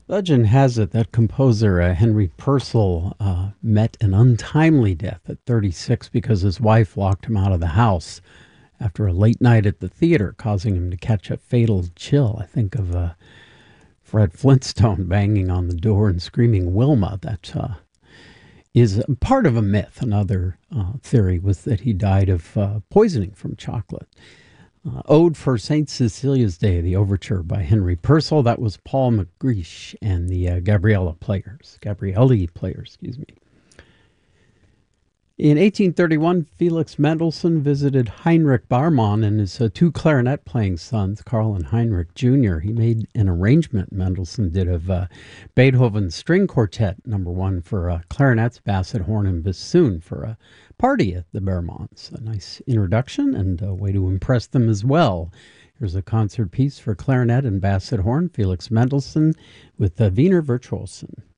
Legend has it that composer Henry Purcell met an untimely death at 36 because his wife locked him out of the house after a late night at the theater, causing him to catch a fatal chill. I think of Fred Flintstone banging on the door and screaming Wilma. That is part of a myth. Another theory was that he died of poisoning from chocolate. Ode for St. Cecilia's Day, the overture by Henry Purcell. That was Paul McGreish and the Gabrielli Players, excuse me. In 1831, Felix Mendelssohn visited Heinrich Baumann and his two clarinet-playing sons, Carl and Heinrich Jr. He made an arrangement, Mendelssohn did, of Beethoven's String Quartet No. 1 for clarinets, basset, horn, and bassoon for a party at the Baumanns. A nice introduction and a way to impress them as well. Here's a concert piece for clarinet and basset horn, Felix Mendelssohn with Wiener Virtuosen.